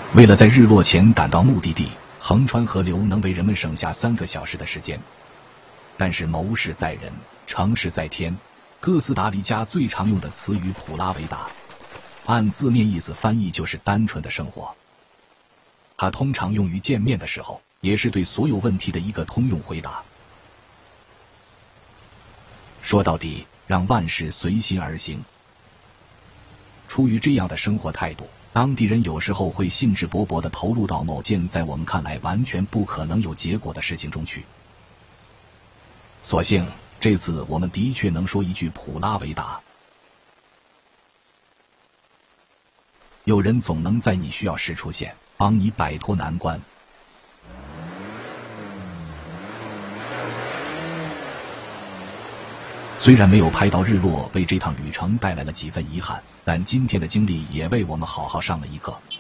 为了在日落前赶到目的地，横穿河流能为人们省下3个小时的时间。但是谋事在人，成事在天。哥斯达黎加最常用的词语普拉维达，按字面意思翻译就是单纯的生活。它通常用于见面的时候，也是对所有问题的一个通用回答。说到底，让万事随心而行。出于这样的生活态度，当地人有时候会兴致勃勃地投入到某件在我们看来完全不可能有结果的事情中去。所幸这次我们的确能说一句普拉维达。有人总能在你需要时出现，帮你摆脱难关。虽然没有拍到日落，为这趟旅程带来了几分遗憾，但今天的经历也为我们好好上了一课。